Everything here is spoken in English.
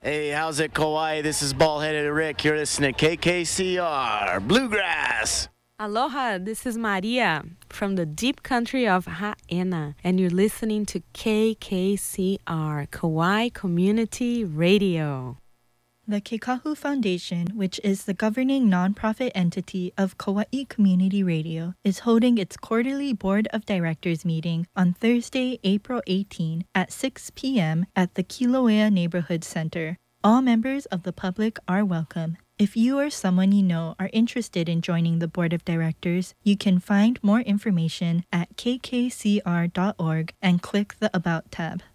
Hey, how's it, Kauai? This is Bald-Headed Rick. You're listening to KKCR Bluegrass. Aloha, this is Maria from the deep country of Ha'ena, and you're listening to KKCR, Kauai Community Radio. The Kekahu Foundation, which is the governing nonprofit entity of Kauai Community Radio, is holding its quarterly Board of Directors meeting on Thursday, April 18 at 6 p.m. at the Kilauea Neighborhood Center. All members of the public are welcome. If you or someone you know are interested in joining the Board of Directors, you can find more information at kkcr.org and click the About tab.